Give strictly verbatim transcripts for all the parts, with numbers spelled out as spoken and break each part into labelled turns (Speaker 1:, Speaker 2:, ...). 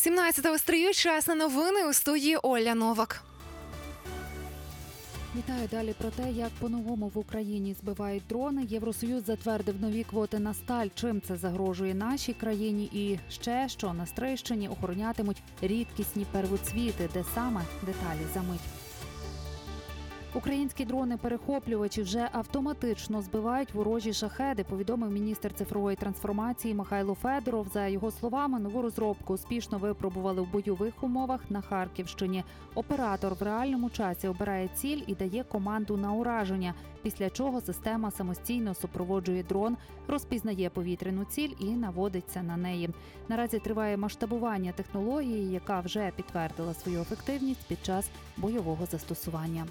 Speaker 1: сімнадцятого стрію, час на новини, у студії Оля Новак.
Speaker 2: Вітаю. Далі про те, як по-новому в Україні збивають дрони. Євросоюз затвердив нові квоти на сталь. Чим це загрожує нашій країні? І ще, що на Стрийщині охоронятимуть рідкісні первоцвіти. Де саме? Деталі за мить. Українські дрони-перехоплювачі вже автоматично збивають ворожі шахеди, повідомив міністр цифрової трансформації Михайло Федоров. За його словами, нову розробку успішно випробували в бойових умовах на Харківщині. Оператор в реальному часі обирає ціль і дає команду на ураження, після чого система самостійно супроводжує дрон, розпізнає повітряну ціль і наводиться на неї. Наразі триває масштабування технології, яка вже підтвердила свою ефективність під час бойового застосування.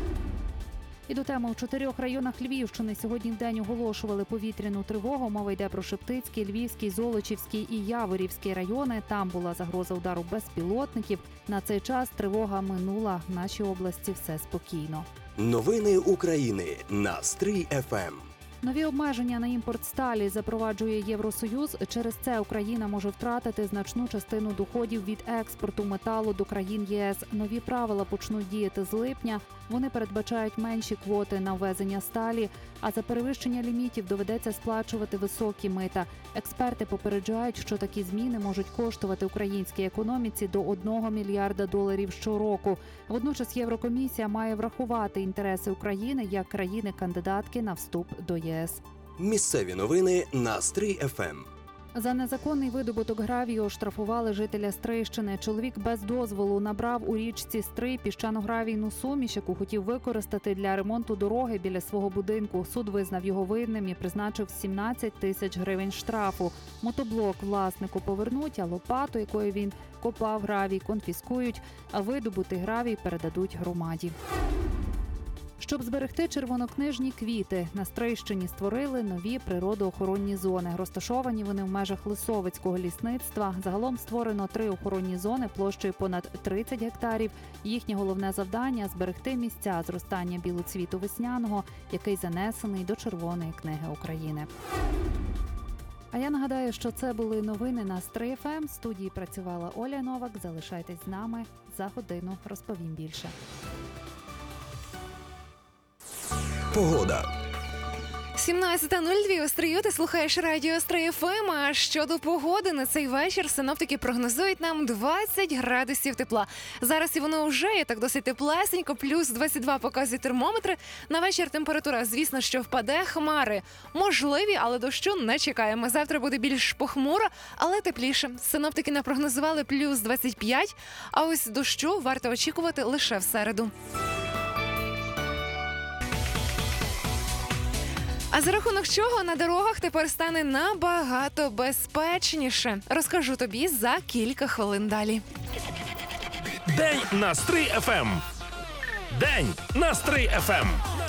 Speaker 2: І до теми. У чотирьох районах Львівщини сьогодні вдень оголошували повітряну тривогу. Мова йде про Шептицький, Львівський, Золочівський і Яворівський райони. Там була загроза удару безпілотників. На цей час тривога минула. В нашій області все спокійно.
Speaker 3: Новини України на Стрий еф ем.
Speaker 2: Нові обмеження на імпорт сталі запроваджує Євросоюз. Через це Україна може втратити значну частину доходів від експорту металу до країн ЄС. Нові правила почнуть діяти з липня. Вони передбачають менші квоти на ввезення сталі, а за перевищення лімітів доведеться сплачувати високі мита. Експерти попереджають, що такі зміни можуть коштувати українській економіці до одного мільярда доларів щороку. Водночас Єврокомісія має врахувати інтереси України як країни-кандидатки на вступ до ЄС.
Speaker 3: Місцеві новини на Стрий еф ем.
Speaker 2: За незаконний видобуток гравію оштрафували жителя Стрийщини. Чоловік без дозволу набрав у річці Стрий піщано-гравійну суміш, яку хотів використати для ремонту дороги біля свого будинку. Суд визнав його винним і призначив сімнадцять тисяч гривень штрафу. Мотоблок власнику повернуть, а лопату, якою він копав гравій, конфіскують, а видобутий гравій передадуть громаді. Щоб зберегти червонокнижні квіти, на Стрийщині створили нові природоохоронні зони. Розташовані вони в межах Лисовицького лісництва. Загалом створено три охоронні зони площею понад тридцять гектарів. Їхнє головне завдання – зберегти місця зростання білоцвіту весняного, який занесений до Червоної книги України. А я нагадаю, що це були новини на Стрий еф ем. В студії працювала Оля Новак. Залишайтесь з нами. За годину розповім більше.
Speaker 3: Погода.
Speaker 1: сімнадцята нуль два у Стрию, ти слухаєш радіо Стрий еф ем. А щодо погоди, на цей вечір синоптики прогнозують нам двадцять градусів тепла. Зараз і воно вже є так досить теплесенько, плюс двадцять два показує термометри. На вечір температура, звісно, що впаде, хмари можливі, але дощу не чекаємо. Завтра буде більш похмуро, але тепліше. Синоптики напрогнозували плюс двадцять п'ять, а ось дощу варто очікувати лише в середу. А за рахунок чого на дорогах тепер стане набагато безпечніше? Розкажу тобі за кілька хвилин далі.
Speaker 4: День на Стрий еф ем. День на Стрий еф ем.